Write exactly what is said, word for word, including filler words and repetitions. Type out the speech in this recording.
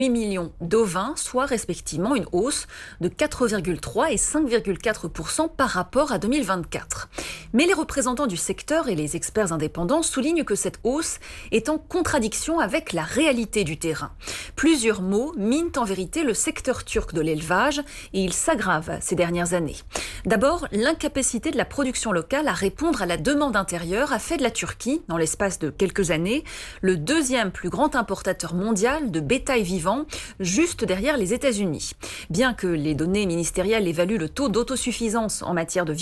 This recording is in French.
huit millions d'ovins, soit respectivement une hausse de quatre virgule trois et cinq virgule quatre pour cent par rapport à deux mille vingt-quatre. Mais les représentants du secteur et les experts indépendants soulignent que cette hausse est en contradiction avec la réalité du terrain. Plusieurs maux minent en vérité le secteur turc de l'élevage et il s'aggrave ces dernières années. D'abord, l'incapacité de la production locale à répondre à la demande intérieure a fait de la Turquie, dans l'espace de quelques années, le deuxième plus grand importateur mondial de bétail vivant, juste derrière les États-Unis. Bien que les données ministérielles évaluent le taux d'autosuffisance en matière de